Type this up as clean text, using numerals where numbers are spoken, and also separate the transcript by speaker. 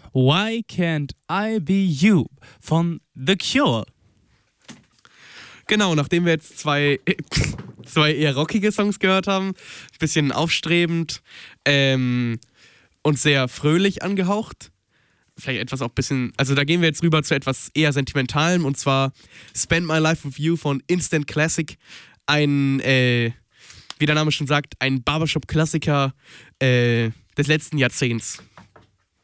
Speaker 1: Why Can't I Be You von The Cure.
Speaker 2: Genau, nachdem wir jetzt zwei eher rockige Songs gehört haben, bisschen aufstrebend und sehr fröhlich angehaucht, vielleicht etwas auch ein bisschen, also da gehen wir jetzt rüber zu etwas eher Sentimentalem, und zwar Spend My Life With You von Instant Classic, ein, wie der Name schon sagt, ein Barbershop-Klassiker des letzten Jahrzehnts.